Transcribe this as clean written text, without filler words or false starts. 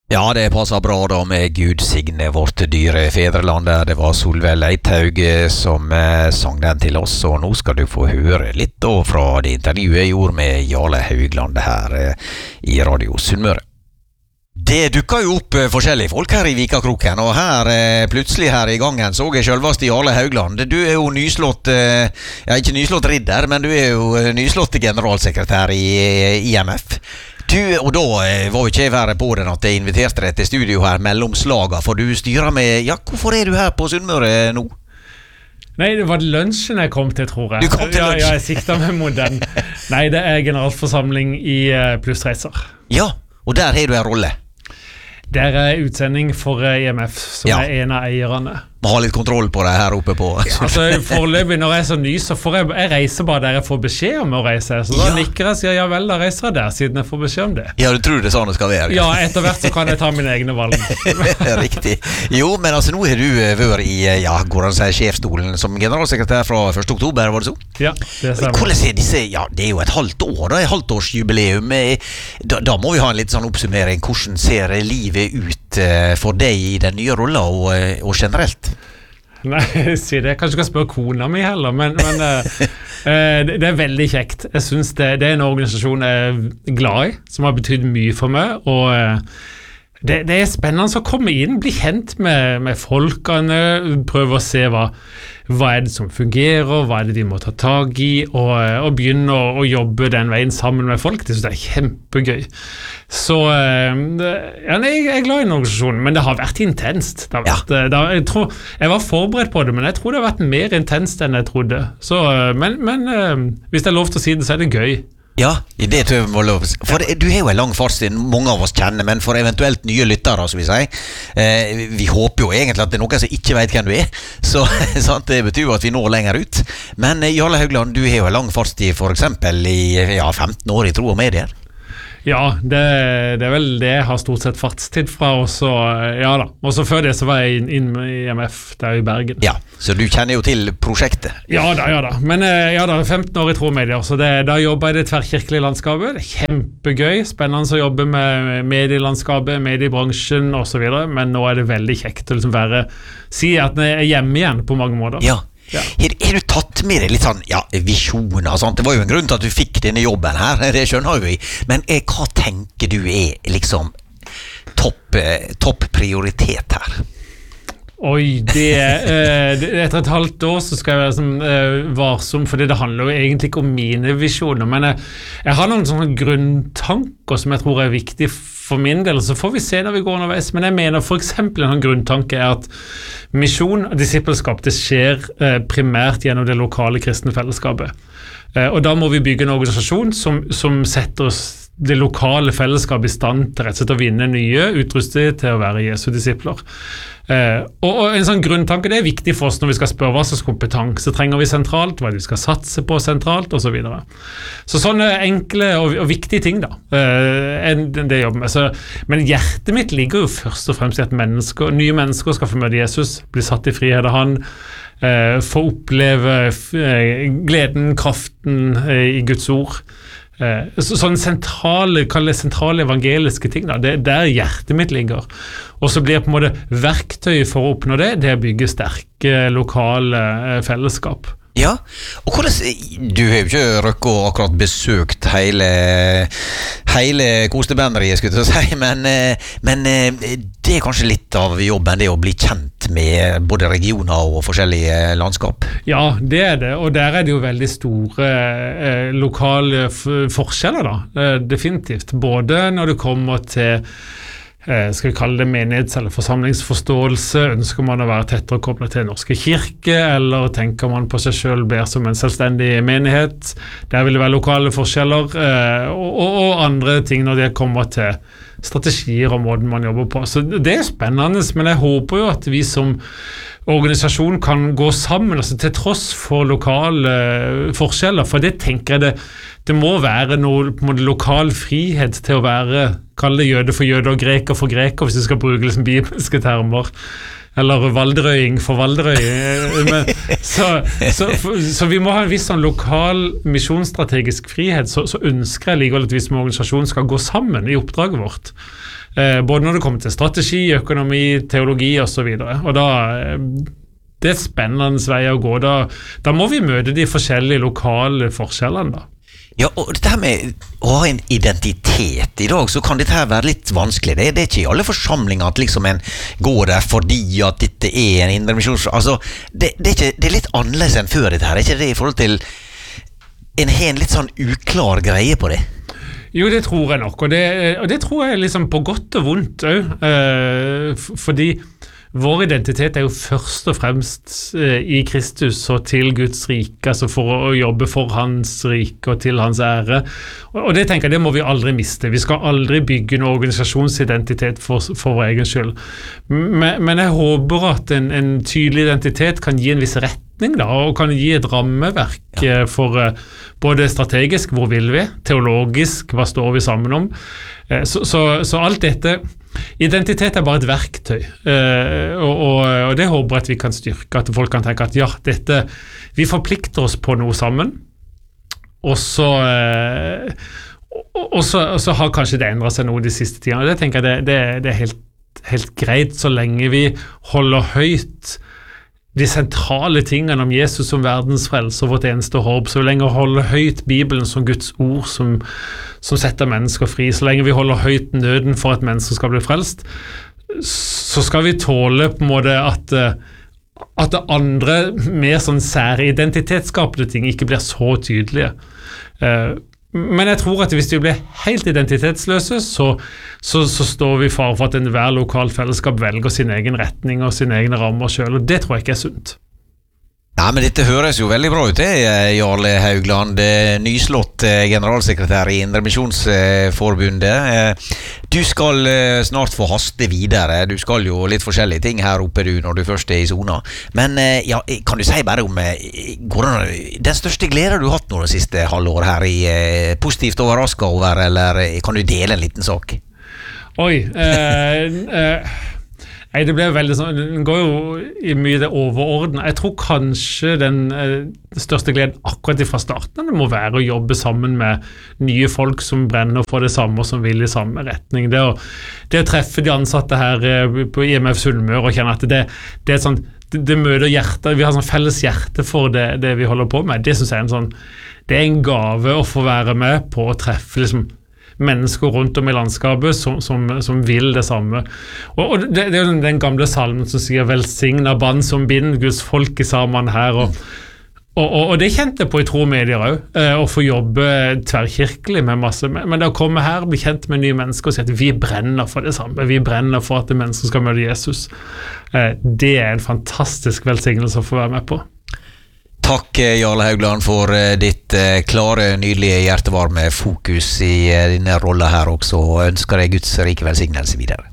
Ja, det passer bra da med Gud signe vårt dyre fedreland der. Det var Solveig Leithaug som sang den til oss, og nå skal du få høre litt da fra det intervjuet jeg gjorde med Jarle Haugland her i Radio Sunnmøre. Det dukket jo opp forskjellige folk her i Vikakroken, og her plutselig her i gangen så jeg selvast Jarle Haugland. Du er jo nyslått, ja ikke nyslått ridder, men du er jo nyslått generalsekretær i IMF. Og da var jo ikke jeg være på den at jeg inviterte deg til studio her mellom slaga, for du styrer med, ja, hvorfor er du her på Sunnmøre nå? Nei, det var lunsjen jeg kom til, tror jeg. Du kom til lunsjen? Ja, jeg siktet meg mot den. Nei, det er generalforsamling i Plussreiser. Ja, og der har du en rolle. Der er utsending for IMF, som er en av eierne. Må ha litt kontroll på det her oppe på. Altså, foreløpig når jeg er så ny, så får jeg reiser bare der jeg får beskjed om å reise. Så da nikker jeg og sier, ja vel, da reiser jeg der, siden jeg får beskjed om det. Ja, du tror det er sånn det skal være? Ja, etter hvert så kan jeg ta mine egne valg. Riktig. Jo, men altså, nå har du vært i, ja, går han seg sjefstolen som generalsekretær fra 1. oktober, var det så? Ja, det stemmer. Hvordan er disse, ja, det er jo et halvt år, da, et halvtårsjubileum. Da må vi ha en litt sånn oppsummering. Hvordan ser livet ut for deg i den nye rollen og generelt? Nei, si det. Jeg kanskje skal spørre kona mi heller, men det er veldig kjekt. Jeg synes det er en organisasjon jeg er glad i, som har betydd mye for meg, og det er spennende å komme inn, bli kjent med folkene, prøve å se hva er det som fungerer, hva er det de må ta tag i, og begynne å jobbe den veien sammen med folk. Det synes jeg er kjempegøy. Så ja, jeg er glad i den organisasjonen, men det har vært intenst. Jeg tror, jeg var forberedt på det, men jeg tror det har vært mer intenst enn jeg trodde. Så, men hvis det er lov til å si det, så er det gøy. Ja, det tror jeg må lov. For du har jo en lang fartstid, mange av oss kjenner, men for eventuelt nye lyttere, som vi sier, vi håper jo egentlig at det er noen som ikke vet hvem du er, så sant, det betyr jo at vi når lenger ut. Men Jarle Haugland, du har jo en lang fartstid for eksempel i 15 år i tro og medier. Ja, det er vel det jeg har stort sett fartstid fra, og så, ja da. Og så før det så var jeg inn i IMF der i Bergen. Ja, så du kjenner jo til prosjektet. Ja da. Men ja da, 15 år i tro og medier, så da jobber jeg i det tverrkirkelige landskapet. Det er kjempegøy, spennende å jobbe med medielandskapet, mediebransjen og så videre, men nå er det veldig kjekt å liksom si at jeg er hjemme igjen på mange måter. Ja. Har du tatt med deg litt sånn, ja, visjoner og sånt? Det var jo en grunn til at du fikk denne jobben her, det skjønner vi. Men hva tenker du er liksom topp prioritet her? Oi, etter et halvt år så skal jeg være sånn varsom, for det handler jo egentlig ikke om mine visjoner, men jeg har noen sånne grunntanker som jeg tror er viktige for min del, så får vi se når vi går underveis. Men jeg mener for eksempel en grunntanke er at misjon og disippelskap, det skjer primært gjennom det lokale kristne fellesskapet. Og da må vi bygge en organisasjon som setter oss det lokale fellesskapet i stand til rett og slett å vinne nye, utruste til å være Jesu disipler. Og en sånn grunntanke, det er viktig for oss når vi skal spørre hva slags kompetanse trenger vi sentralt, hva vi skal satse på sentralt, og så videre. Så sånne enkle og viktige ting da, det jobber med. Men hjertet mitt ligger jo først og fremst i at nye mennesker skal få møte Jesus, bli satt i frihet av han, få oppleve gleden, kraften i Guds ord. Sånne sentrale evangeliske ting da, det er der hjertet mitt ligger, og så blir på en måte verktøy for å oppnå det bygger sterke lokale fellesskap. Ja, og hvordan, du har jo ikke røkket og akkurat besøkt hele kostebenderiet, skulle jeg si, men det er kanskje litt av jobben, det å bli kjent med både regioner og forskjellige landskap? Ja, det er det, og der er det jo veldig store lokale forskjeller da, definitivt. Både når det kommer til skal vi kalle det menighets- eller forsamlingsforståelse, ønsker man å være tettere koblet til Norske kirke, eller tenker man på seg selv mer som en selvstendig menighet? Der vil det være lokale forskjeller, og andre ting når det kommer til strategier og måten man jobber på. Så det er spennende, men jeg håper jo at vi som organisasjon kan gå sammen, altså til tross for lokale forskjeller, for det tenker jeg det må være noe på en måte lokal frihet til å være, kalle det jøde for jøde og greker for greker, hvis du skal bruke liksom bibelske termer, eller valderøying for valderøy. Så vi må ha en viss sånn lokal misjonsstrategisk frihet, så ønsker jeg likevel at vi som organisasjon skal gå sammen i oppdraget vårt. både når det kommer til strategi, økonomi, teologi og så videre. Og da det spennende vei å gå. Da må vi møte de forskjellige lokale forskjellene da. Ja, og dette her med å ha en identitet I dag, så kan dette her være litt vanskelig. Det er ikke I alle forsamlinger at liksom en går der fordi at dette en indremisjons... Altså, det er litt annerledes enn før dette her, er ikke det I forhold til en har en litt sånn uklar greie på det? Jo, det tror jeg nok, og det tror jeg liksom på godt og vondt også, fordi vår identitet jo først og fremst I Kristus og til Guds rike, altså for å jobbe for hans rike og til hans ære. Og det tenker jeg, det må vi aldri miste. Vi skal aldri bygge en organisasjonsidentitet for vår egen skyld. Men jeg håper at en tydelig identitet kan gi en viss retning da, og kan gi et rammeverk for både strategisk, hvor vil vi, teologisk, hva står vi sammen om. Så alt dette, identitet bare et verktøy, og det håper jeg at vi kan styrke, at folk kan tenke at ja, vi forplikter oss på noe sammen, og så har kanskje det endret seg noe de siste tidene, og det tenker jeg det helt greit så lenge vi holder høyt de sentrale tingene om Jesus som verdens frelse og vårt eneste håp, så lenge vi holder høyt Bibelen som Guds ord som setter mennesker fri, så lenge vi holder høyt nøden for at mennesker skal bli frelst, så skal vi tåle på en måte at det andre mer sånn sære identitetsskapende ting ikke blir så tydelige. Men jeg tror at hvis vi blir helt identitetsløse, så står vi i fare for at enhver lokal fellesskap velger sin egen retning og sine egne rammer selv, og det tror jeg ikke sunt. Nei, men dette høres jo veldig bra ut, det, Jarle Haugland, nyslått generalsekretær I Indremisjonsforbundet. Du skal snart få haste videre, du skal jo litt forskjellige ting her oppe du, når du først I zona. Men ja, kan du si bare om den største glede du har hatt nå det siste halvår her positivt overrasket over, eller kan du dele en liten sak? Oi, Nei, det ble veldig sånn, den går jo I mye det overordnet. Jeg tror kanskje den største gleden akkurat fra starten det må være å jobbe sammen med nye folk som brenner for det samme og som vil I samme retning. Det å treffe de ansatte her på IMF Sunnmøre og kjenne at det er sånn, det møter hjertet, vi har sånn felles hjerte for det vi holder på med. Det synes jeg det er en gave å få være med på å treffe liksom mennesker rundt om I landskapet som vil det samme. Og det jo den gamle salmen som sier velsigna band som bind Guds folk I sammen her, og det kjente jeg på I tromedier også, å få jobbe tverrkirkelig med masse, men det å komme her, bli kjent med nye mennesker og si at vi brenner for det samme, vi brenner for at mennesker skal møte Jesus. Det en fantastisk velsignelse å få være med på. Takk Jarle Haugland for ditt klare, nydelige hjertevarme fokus I denne rollen her også, og ønsker deg Guds rike velsignelse videre.